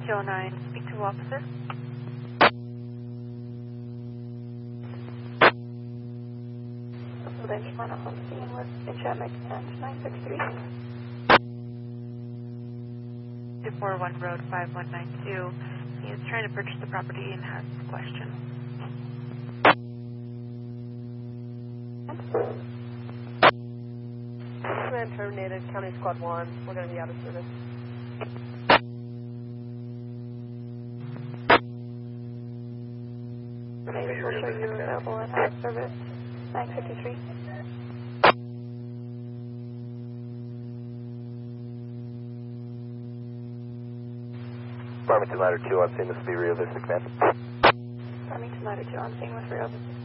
209, speak to officer. Bench 1 on scene with Enchantment and 963. 241 Road 5192. He is trying to purchase the property and has a question. Command terminated, County Squad 1. We're going to be out of service. Maybe we'll show you available and out of service. 953. Farmington Ladder 2 on scene, this will be realistic, man. Farmington Ladder 2 on scene with realistic.